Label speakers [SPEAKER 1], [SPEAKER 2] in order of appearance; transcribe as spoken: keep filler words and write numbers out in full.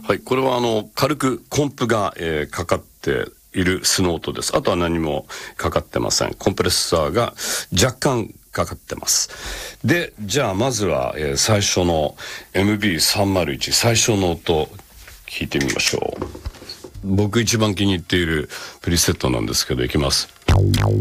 [SPEAKER 1] はい、これはあの軽くコンプが、えー、かかっているスノートです。あとは何もかかってません。コンプレッサーが若干かかってます。で、じゃあまずは、えー、最初の エムビーさんまるいち 最初の音聞いてみましょう。僕一番気に入っているプリセットなんですけど、いきます。